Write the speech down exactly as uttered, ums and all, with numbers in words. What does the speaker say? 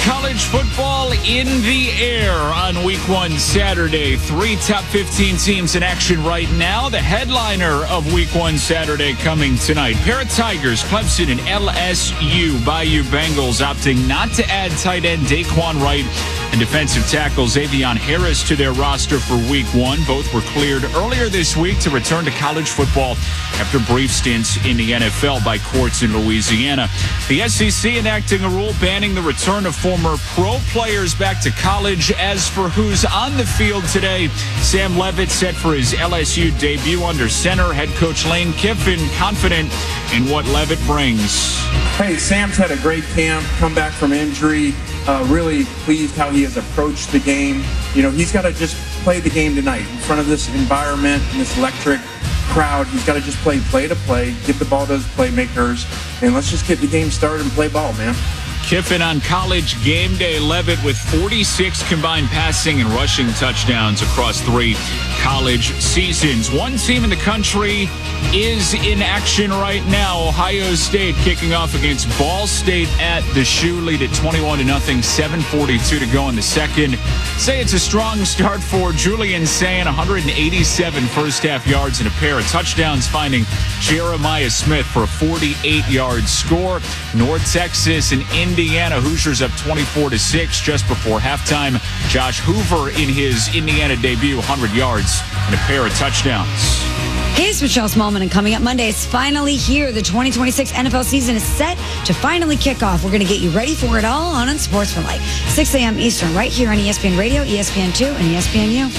College football in the air on week one Saturday. Three top fifteen teams in action right now. The headliner of week one Saturday coming tonight. Pair of Tigers, Clemson, and L S U. Bayou Bengals opting not to add tight end Daquan Wright and defensive tackle Xavion Harris to their roster for week one. Both were cleared earlier this week to return to college football after brief stints in the N F L by courts in Louisiana. The S E C enacting a rule banning the return of former pro players back to college. As for who's on the field today, Sam Leavitt set for his L S U debut under center. Head coach Lane Kiffin confident in what Leavitt brings. Hey, Sam's had a great camp, come back from injury. Uh, really pleased how he has approached the game. You know, he's got to just play the game tonight in front of this environment and this electric crowd. He's got to just play play to play, get the ball to those playmakers, and let's just get the game started and play ball, man. Kiffin on College game day. Leavitt with forty-six combined passing and rushing touchdowns across three college seasons. One team in the country is in action right now. Ohio State kicking off against Ball State at the Shoe. Lead at twenty-one to nothing. seven forty-two to go in the second. Say it's a strong start for Julian Sayin. one hundred eighty-seven first half yards and a pair of touchdowns, finding Jeremiah Smith for a forty-eight yard score. North Texas and Indiana. Hoosiers up twenty-four to six just before halftime. Josh Hoover in his Indiana debut, one hundred yards and a pair of touchdowns. Hey, it's Michelle Smallman, and coming up Monday, it's finally here. The twenty twenty-six N F L season is set to finally kick off. We're going to get you ready for it all on Sports for Life. six a.m. Eastern, right here on E S P N Radio, E S P N two, and E S P N U.